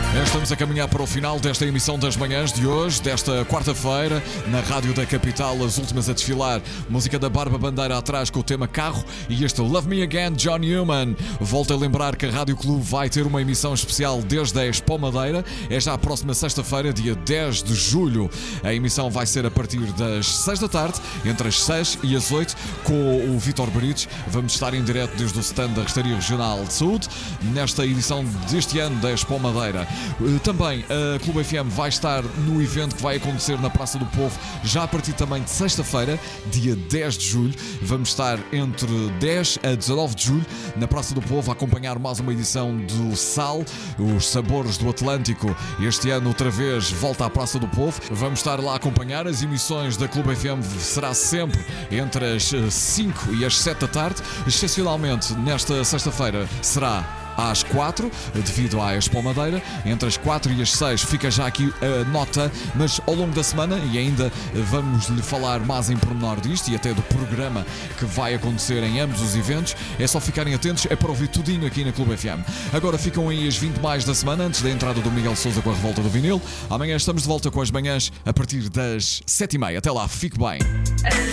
Estamos a caminhar para o final desta emissão das manhãs de hoje, desta quarta-feira, na Rádio da Capital, as últimas a desfilar. Música da Barba Bandeira atrás com o tema Carro e este Love Me Again, John Newman. Volto a lembrar que a Rádio Clube vai ter uma emissão especial desde a Expo Madeira. É já a próxima sexta-feira, dia 10 de julho. A emissão vai ser a partir das 6 da tarde, entre as 6 e as 8, com o Vítor Barites. Vamos estar em direto desde o stand da Restaria Regional de Saúde, nesta edição deste ano da Expo Madeira. Também a Clube FM vai estar no evento que vai acontecer na Praça do Povo, já a partir também de sexta-feira, dia 10 de julho. Vamos estar entre 10 a 19 de julho na Praça do Povo a acompanhar mais uma edição do SAL, os Sabores do Atlântico. Este ano outra vez volta à Praça do Povo. Vamos estar lá a acompanhar as emissões da Clube FM, será sempre entre as 5 e as 7 da tarde. Excepcionalmente nesta sexta-feira será às 4, devido à Expo Madeira. Entre as 4 e as 6 fica já aqui a nota, mas ao longo da semana, e ainda vamos lhe falar mais em pormenor disto e até do programa que vai acontecer em ambos os eventos, é só ficarem atentos, é para ouvir tudinho aqui na Clube FM. Agora ficam aí as 20 mais da semana, antes da entrada do Miguel Sousa com a Revolta do Vinil. Amanhã estamos de volta com as manhãs a partir das 7h30. Até lá, fique bem.